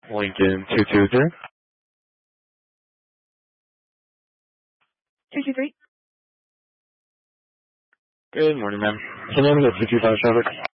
Lincoln 223. 223. Good morning, ma'am. Can you name the 225 traffic?